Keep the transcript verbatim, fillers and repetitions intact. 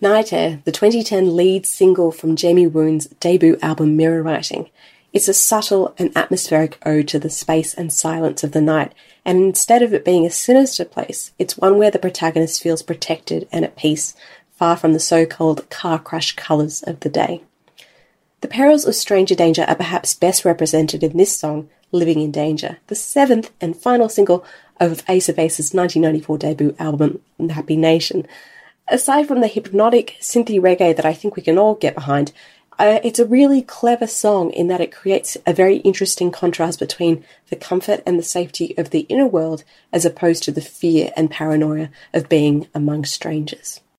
Night Air, the twenty ten lead single from Jamie Woon's debut album Mirror Writing. It's a subtle and atmospheric ode to the space and silence of the night, and instead of it being a sinister place, it's one where the protagonist feels protected and at peace, far from the so-called car crash colours of the day. The perils of stranger danger are perhaps best represented in this song, Living in Danger, the seventh and final single of Ace of Base's nineteen ninety-four debut album, Happy Nation. Aside from the hypnotic synthy reggae that I think we can all get behind, uh, it's a really clever song in that it creates a very interesting contrast between the comfort and the safety of the inner world as opposed to the fear and paranoia of being among strangers.